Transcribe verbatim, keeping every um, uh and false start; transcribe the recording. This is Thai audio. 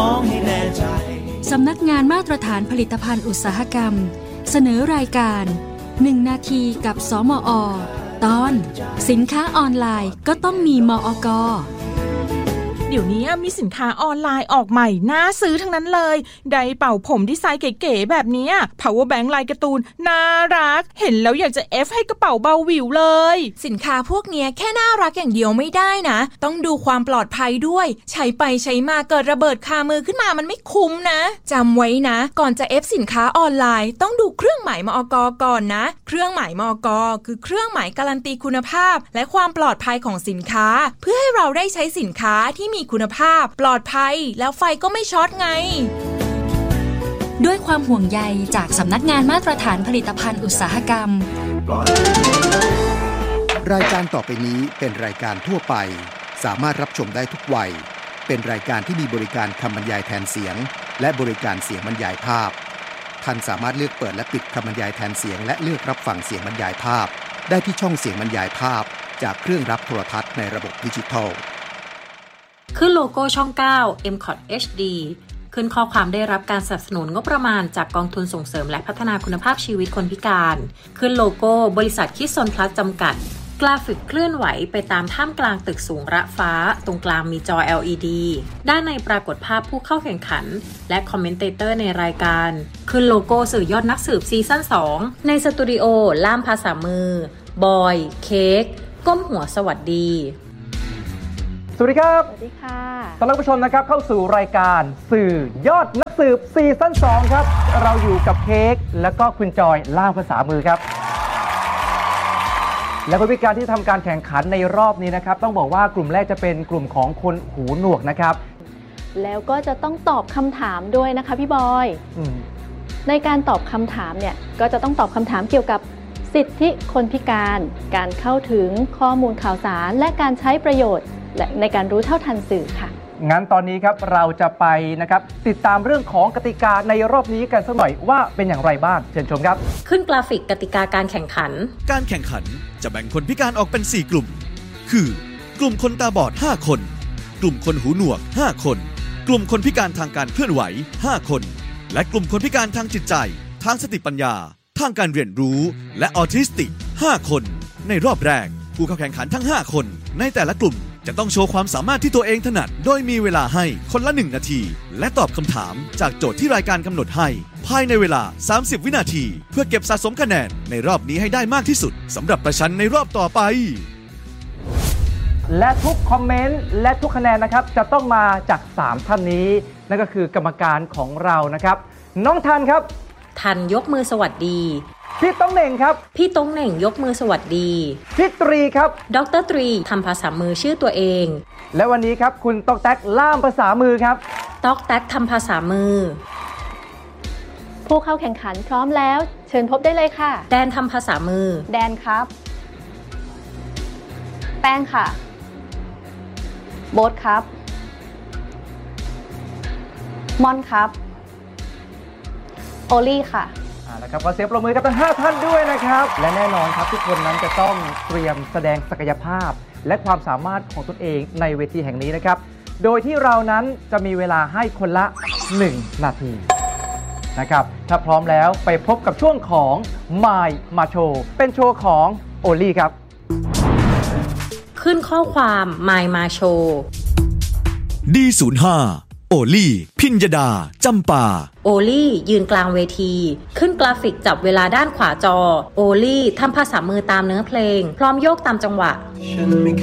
องให้แน่ใจสำนักงานมาตรฐานผลิตภัณฑ์อุตสาหกรรมเสนอรายการหนึ่งนาทีกับสมอ.ตอนสินค้าออนไลน์ก็ต้องมีมอก. เดี๋ยวนี้มีสินค้าออนไลน์ออกใหม่น่าซื้อทั้งนั้นเลยไดร์เป่าผมดีไซน์เก๋ๆแบบนี้ power bank ลายการ์ตูนน่ารักเห็นแล้วอยากจะเอฟให้กระเป๋าเบาหวิวเลยสินค้าพวกนี้แค่น่ารักอย่างเดียวไม่ได้นะต้องดูความปลอดภัยด้วยใช้ไปใช้มาเกิดระเบิดคามือขึ้นมามันไม่คุ้มนะจำไว้นะก่อนจะเอฟสินค้าออนไลน์ต้องดูเครื่องหมายมอก.ก่อนนะเครื่องหมายมอก.คือเครื่องหมายการันตีคุณภาพและความปลอดภัยของสินค้าเพื่อให้เราได้ใช้สินค้าที่มีคุณภาพปลอดภัยแล้วไฟก็ไม่ช็อตไงด้วยความห่วงใยจากสำนักงานมาตรฐานผลิตภัณฑ์อุตสาหกรรมรายการต่อไปนี้เป็นรายการทั่วไปสามารถรับชมได้ทุกวัยเป็นรายการที่มีบริการคำบรรยายแทนเสียงและบริการเสียงบรรยายภาพท่านสามารถเลือกเปิดและปิดคำบรรยายแทนเสียงและเลือกรับฟังเสียงบรรยายภาพได้ที่ช่องเสียงบรรยายภาพจากเครื่องรับโทรทัศน์ในระบบดิจิทัลขึ้นโลโก้ช่องเก้า เอ็ม ซี โอ ที เอช ดี ขึ้นข้อความได้รับการสนับสนุนงบประมาณจากกองทุนส่งเสริมและพัฒนาคุณภาพชีวิตคนพิการขึ้นโลโก้บริษัทคิดซนพลัสจำกัดกราฟิกเคลื่อนไหวไปตามท่ามกลางตึกสูงระฟ้าตรงกลางมีจอ แอล อี ดี ด้านในปรากฏภาพผู้เข้าแข่งขันและคอมเมนเตเตอร์ในรายการขึ้นโลโก้สื่อยอดนักสืบซีซั่นสองในสตูดิโอล่ามภาษามือบอยเค้กก้มหัวสวัสดีสวัสดีครับสวัสดีค่ะต้อนรับผู้ชมนะครับเข้าสู่รายการสื่อยอดนักสืบซีซั่นสองครับเราอยู่กับเค้กแล้วก็คุณจอยล่ามภาษามือครับและผู้พิการที่ทำการแข่งขันในรอบนี้นะครับต้องบอกว่ากลุ่มแรกจะเป็นกลุ่มของคนหูหนวกนะครับแล้วก็จะต้องตอบคำถามด้วยนะคะพี่บอยในการตอบคำถามเนี่ยก็จะต้องตอบคำถามเกี่ยวกับสิทธิคนพิการการเข้าถึงข้อมูลข่าวสารและการใช้ประโยชน์และในการรู้เท่าทันสื่อค่ะงั้นตอนนี้ครับเราจะไปนะครับติดตามเรื่องของกติกาในรอบนี้กันสักหน่อยว่าเป็นอย่างไรบ้างเชิญชมครับขึ้นกราฟิกกติกาการแข่งขันการแข่งขันจะแบ่งคนพิการออกเป็นสี่กลุ่มคือกลุ่มคนตาบอดห้าคนกลุ่มคนหูหนวกห้าคนกลุ่มคนพิการทางการเคลื่อนไหวห้าคนและกลุ่มคนพิการทางจิตใจทางสติปัญญาทางการเรียนรู้และออทิสติกห้าคนในรอบแรกผู้เข้าแข่งขันทั้งห้าคนในแต่ละกลุ่มจะต้องโชว์ความสามารถที่ตัวเองถนัดโดยมีเวลาให้คนละหนึ่งนาทีและตอบคำถามจากโจทย์ที่รายการกำหนดให้ภายในเวลาสามสิบวินาทีเพื่อเก็บสะสมคะแนนในรอบนี้ให้ได้มากที่สุดสำหรับประชันในรอบต่อไปและทุกคอมเมนต์และทุกคะแนนนะครับจะต้องมาจากสามท่านนี้นั่นก็คือกรรมการของเรานะครับน้องทันครับทันยกมือสวัสดีพี่ต้องเหน่งครับพี่ต้องเหน่งยกมือสวัสดีพี่ตรีครับดร.ตรีทำภาษามือชื่อตัวเองและวันนี้ครับคุณต๊อกแต๊กล่ามภาษามือครับต๊อกแต๊กทำภาษามือผู้เข้าแข่งขันพร้อมแล้วเชิญพบได้เลยค่ะแดนทำภาษามือแดนครับแป้งค่ะโบ๊ทครับมอนครับโอลี่ค่ะนะครับขอเสียงปรบมือกับทั้งห้าท่านด้วยนะครับและแน่นอนครับทุกคนนั้นจะต้องเตรียมแสดงศักยภาพและความสามารถของตนเองในเวทีแห่งนี้นะครับโดยที่เรานั้นจะมีเวลาให้คนละหนึ่งนาทีนะครับถ้าพร้อมแล้วไปพบกับช่วงของ My มาโชว์เป็นโชว์ของโอลี่ครับขึ้นข้อความ My มาโชว์ดี ศูนย์ ห้าโอลี่พิญญดาจำปาโอลี่ยืนกลางเวทีขึ้นกราฟิกจับเวลาด้านขวาจอโอลี่ทำภาษามือตามเนื้อเพลงพร้อมโยกตามจังหวะฉันไม่เค